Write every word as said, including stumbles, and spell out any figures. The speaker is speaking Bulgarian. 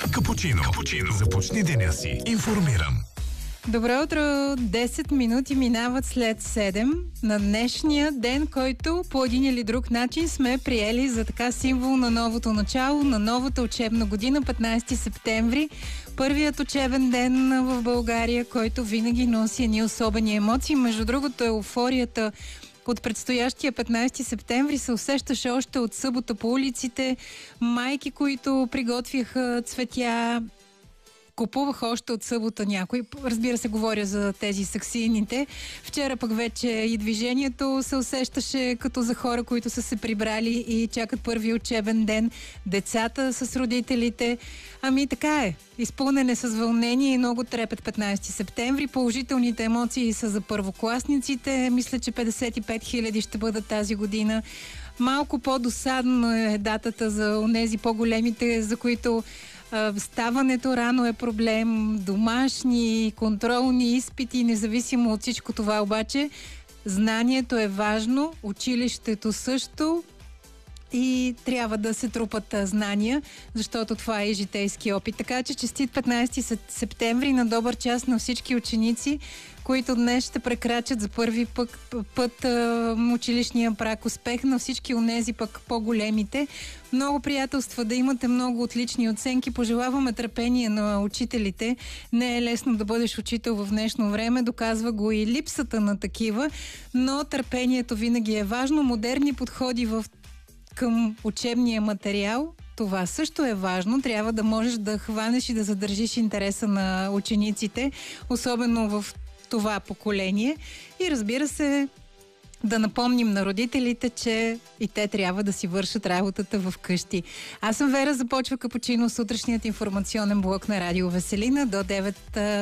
Капучино. Капучино. Започни деня си информиран. Добро утро! десет минути минават след седем на днешния ден, който по един или друг начин сме приели за така символ на новото начало, на новата учебна година, петнайсети септември. Първият учебен ден в България, който винаги носи едни особени емоции. Между другото, еуфорията от предстоящия петнайсети септември се усещаше още от събота по улиците. Майки, които приготвяха цветя, купувах още от събота някой. Разбира се, говоря за тези саксийните. Вчера пък вече и движението се усещаше като за хора, които са се прибрали и чакат първи учебен ден. Децата с родителите. Ами така е. Изпълнене с вълнение и много трепет петнайсети септември. Положителните емоции са за първокласниците. Мисля, че петдесет и пет хиляди ще бъдат тази година. Малко по-досадно е датата за онези по-големите, за които ставането рано е проблем, домашни, контролни изпити, независимо от всичко това обаче. Знанието е важно, училището също и трябва да се трупат знания, защото това е и житейски опит. Така че честит петнайсети септември, на добър час на всички ученици, които днес ще прекрачат за първи път, път а, училищния праг. Успех на всички онези пък по-големите. Много приятелства да имате, много отлични оценки. Пожелаваме търпение на учителите. Не е лесно да бъдеш учител в днешно време. Доказва го и липсата на такива, но търпението винаги е важно. Модерни подходи в към учебния материал, това също е важно. Трябва да можеш да хванеш и да задържиш интереса на учениците, особено в това поколение. И разбира се, да напомним на родителите, че и те трябва да си вършат работата в къщи. Аз съм Вера, започва Капучино, сутрешният информационен блок на Радио Веселина до девет